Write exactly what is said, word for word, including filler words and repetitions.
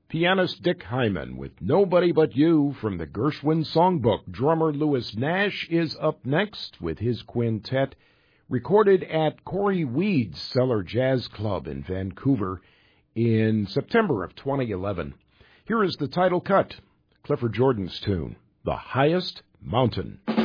Pianist Dick Hyman with Nobody But You from the Gershwin Songbook. Drummer Louis Nash is up next with his quintet, recorded at Corey Weed's Cellar Jazz Club in Vancouver in September of twenty eleven. Here is the title cut, Clifford Jordan's tune, The Highest Mountain.